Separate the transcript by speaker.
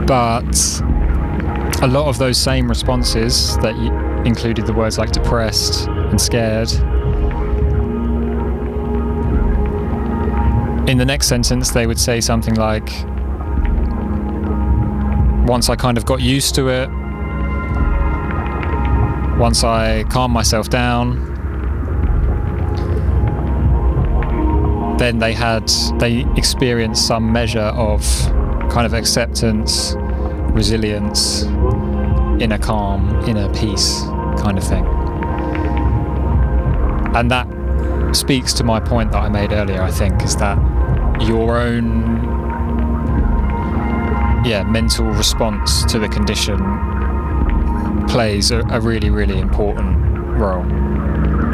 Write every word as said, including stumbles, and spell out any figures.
Speaker 1: But a lot of those same responses that you included the words like depressed and scared, in the next sentence they would say something like, once I kind of got used to it, once I calmed myself down, then they had, they experienced some measure of kind of acceptance, resilience, inner calm, inner peace kind of thing. And that speaks to my point that I made earlier, I think, is that your own yeah, mental response to the condition plays a, a really, really important role.